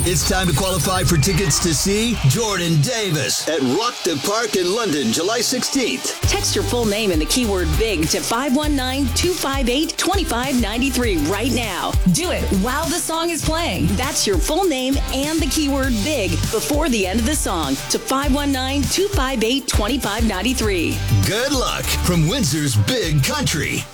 It's time to qualify for tickets to see Jordan Davis at Rock the Park in London, July 16th. Text your full name and the keyword BIG to 519-258-2593 right now. Do it while the song is playing. That's your full name and the keyword BIG before the end of the song to 519-258-2593. Good luck from Windsor's Big Country.